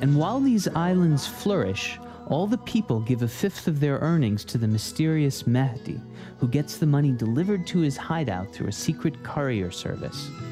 And while these islands flourish, all the people give a fifth of their earnings to the mysterious Mehdi, who gets the money delivered to his hideout through a secret courier service.